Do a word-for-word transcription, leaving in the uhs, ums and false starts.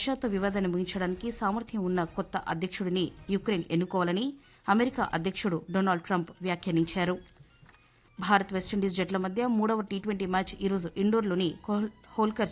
రష్యాతో వివాదాన్ని ముగించడానికి సామర్థ్యం ఉన్న కొత్త అధ్యక్షుడిని యుక్రెయిన్ ఎన్నుకోవాలని అమెరికా అధ్యక్షుడు డొనాల్డ్ ట్రంప్ వ్యాఖ్యానించారు. భారత్ వెస్టిండీస్ జట్ల మధ్య మూడవ టీ ట్వంటీ మ్యాచ్ ఈరోజు ఇండోర్లోని హోల్కర్